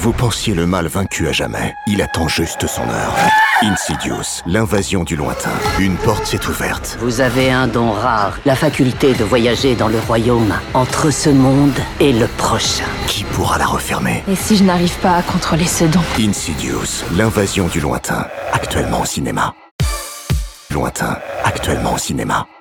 Vous pensiez le mal vaincu à jamais. Il attend juste son heure. Insidious, l'invasion du lointain. Une porte s'est ouverte. Vous avez un don rare, la faculté de voyager dans le royaume, entre ce monde et le prochain. Qui pourra la refermer? Et si je n'arrive pas à contrôler ce don? Insidious, l'invasion du lointain. Actuellement au cinéma. Lointain, actuellement au cinéma.